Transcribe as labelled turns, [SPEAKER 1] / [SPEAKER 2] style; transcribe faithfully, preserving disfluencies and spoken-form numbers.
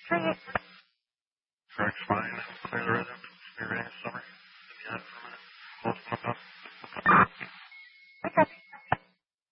[SPEAKER 1] Track's fine. Clear the resident. Be ready this summer.